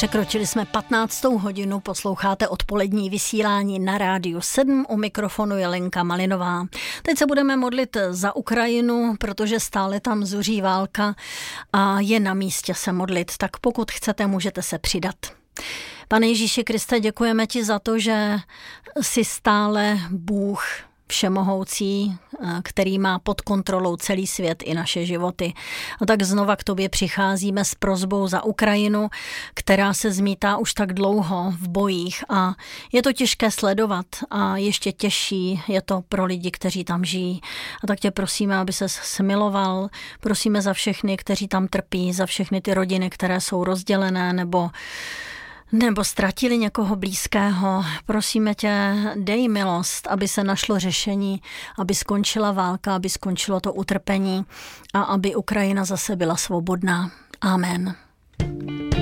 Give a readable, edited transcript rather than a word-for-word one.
Překročili jsme 15. hodinu, posloucháte odpolední vysílání na Rádiu 7, u mikrofonu je Lenka Malinová. Teď se budeme modlit za Ukrajinu, protože stále tam zuří válka a je na místě se modlit, tak pokud chcete, můžete se přidat. Pane Ježíši Kriste, děkujeme ti za to, že jsi stále Bůh všemohoucí, který má pod kontrolou celý svět i naše životy. A tak znova k tobě přicházíme s prosbou za Ukrajinu, která se zmítá už tak dlouho v bojích a je to těžké sledovat a ještě těžší je to pro lidi, kteří tam žijí. A tak tě prosíme, aby ses smiloval, prosíme za všechny, kteří tam trpí, za všechny ty rodiny, které jsou rozdělené nebo ztratili někoho blízkého. Prosíme tě, dej milost, aby se našlo řešení, aby skončila válka, aby skončilo to utrpení a aby Ukrajina zase byla svobodná. Amen.